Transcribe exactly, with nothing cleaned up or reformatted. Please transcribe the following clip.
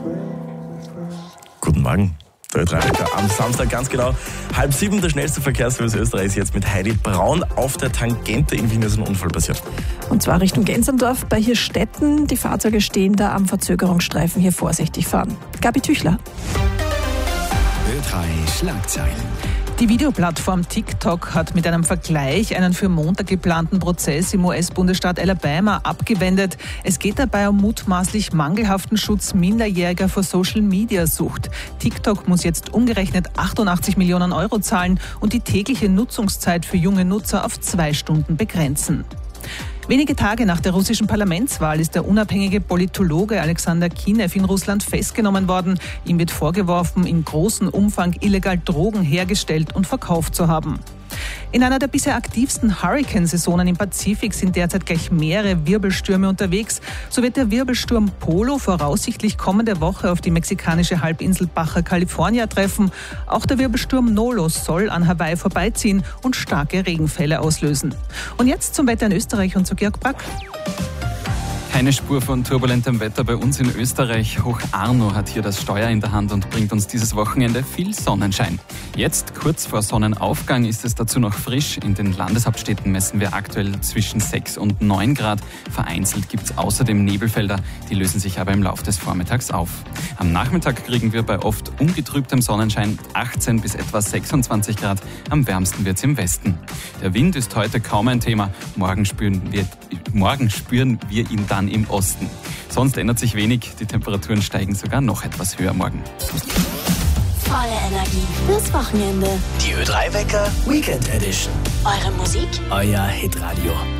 Guten Morgen. Der drei am Samstag ganz genau halb sieben, der schnellste Verkehrsservice Österreichs jetzt mit Heidi Braun. Auf der Tangente in Wien ist ein Unfall passiert. Und zwar Richtung Gensendorf bei Hirstetten. Die Fahrzeuge stehen da am Verzögerungsstreifen, hier vorsichtig fahren. Gabi Tüchler. Ö drei Schlagzeilen. Die Videoplattform TikTok hat mit einem Vergleich einen für Montag geplanten Prozess im U S-Bundesstaat Alabama abgewendet. Es geht dabei um mutmaßlich mangelhaften Schutz Minderjähriger vor Social-Media-Sucht. TikTok muss jetzt umgerechnet achtundachtzig Millionen Euro zahlen und die tägliche Nutzungszeit für junge Nutzer auf zwei Stunden begrenzen. Wenige Tage nach der russischen Parlamentswahl ist der unabhängige Politologe Alexander Kinev in Russland festgenommen worden. Ihm wird vorgeworfen, in großem Umfang illegal Drogen hergestellt und verkauft zu haben. In einer der bisher aktivsten Hurricansaisonen im Pazifik sind derzeit gleich mehrere Wirbelstürme unterwegs. So wird der Wirbelsturm Polo voraussichtlich kommende Woche auf die mexikanische Halbinsel Baja California treffen. Auch der Wirbelsturm Nolo soll an Hawaii vorbeiziehen und starke Regenfälle auslösen. Und jetzt zum Wetter in Österreich und zu Georg Brack. Keine Spur von turbulentem Wetter bei uns in Österreich. Hoch Arno hat hier das Steuer in der Hand und bringt uns dieses Wochenende viel Sonnenschein. Jetzt, kurz vor Sonnenaufgang, ist es dazu noch frisch. In den Landeshauptstädten messen wir aktuell zwischen sechs und neun Grad. Vereinzelt gibt es außerdem Nebelfelder, die lösen sich aber im Laufe des Vormittags auf. Am Nachmittag kriegen wir bei oft ungetrübtem Sonnenschein achtzehn bis etwa sechsundzwanzig Grad. Am wärmsten wird es im Westen. Der Wind ist heute kaum ein Thema. Morgen spüren wir, morgen spüren wir ihn dann im Osten. Sonst ändert sich wenig, die Temperaturen steigen sogar noch etwas höher morgen. Volle Energie fürs Wochenende. Die Ö drei Wecker Weekend Edition. Eure Musik, Euer Hitradio.